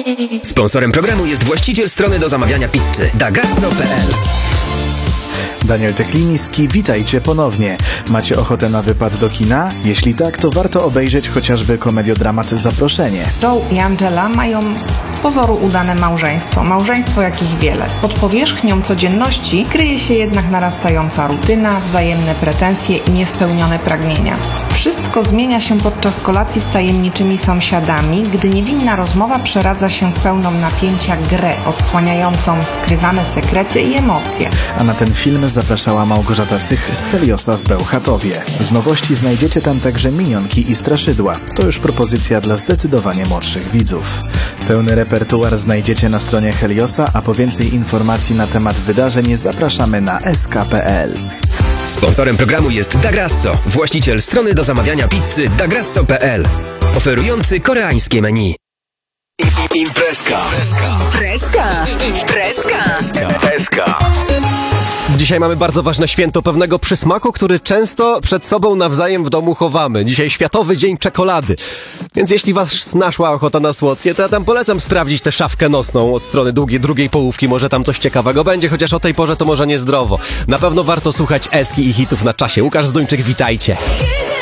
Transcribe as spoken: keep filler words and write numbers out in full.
Sponsorem programu jest właściciel strony do zamawiania pizzy dagasso kropka pe el. Daniel Tekliński, witajcie ponownie. Macie ochotę na wypad do kina? Jeśli tak, to warto obejrzeć chociażby komediodramat Zaproszenie. Joe i Angela mają z pozoru udane małżeństwo. Małżeństwo jakich wiele. Pod powierzchnią codzienności kryje się jednak narastająca rutyna, wzajemne pretensje i niespełnione pragnienia. Wszystko zmienia się podczas kolacji z tajemniczymi sąsiadami, gdy niewinna rozmowa przeradza się w pełną napięcia grę, odsłaniającą skrywane sekrety i emocje. A na ten film zapraszała Małgorzata Cych z Heliosa w Bełchatowie. Z nowości znajdziecie tam także minionki i straszydła. To już propozycja dla zdecydowanie młodszych widzów. Pełny repertuar znajdziecie na stronie Heliosa, a po więcej informacji na temat wydarzeń zapraszamy na es ka kropka pe el. Sponsorem programu jest Dagasso, właściciel strony do zamawiania pizzy dagasso kropka pe el, oferujący koreańskie menu. Imprezka. Imprezka. Imprezka. Imprezka. Dzisiaj mamy bardzo ważne święto pewnego przysmaku, który często przed sobą nawzajem w domu chowamy. Dzisiaj Światowy Dzień Czekolady. Więc jeśli was naszła ochota na słodkie, to ja tam polecam sprawdzić tę szafkę nosną od strony długiej, drugiej połówki. Może tam coś ciekawego będzie, chociaż o tej porze to może niezdrowo. Na pewno warto słuchać Eski i hitów na czasie. Łukasz Zduńczyk, witajcie.